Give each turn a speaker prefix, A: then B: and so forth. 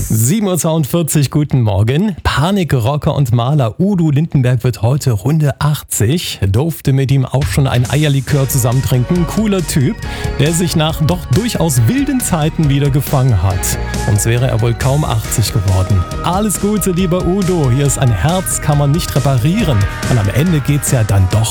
A: 7:42 Uhr, guten Morgen. Panikrocker und Maler Udo Lindenberg wird heute Runde 80. Durfte mit ihm auch schon ein Eierlikör zusammen trinken. Cooler Typ, der sich nach doch durchaus wilden Zeiten wieder gefangen hat. Sonst wäre er wohl kaum 80 geworden. Alles Gute, lieber Udo. Hier ist ein Herz, kann man nicht reparieren. Und am Ende geht's ja dann doch